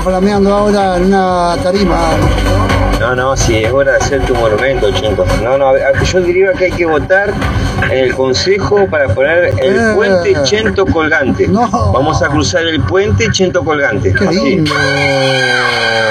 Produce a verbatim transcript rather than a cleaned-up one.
flameando ahora en una tarima. No, no, sí, es hora de hacer tu monumento, Chento. No, no, yo diría que hay que votar en el consejo para poner el Eh, puente Chento colgante. No. Vamos a cruzar el puente Chento colgante. Qué Así. lindo.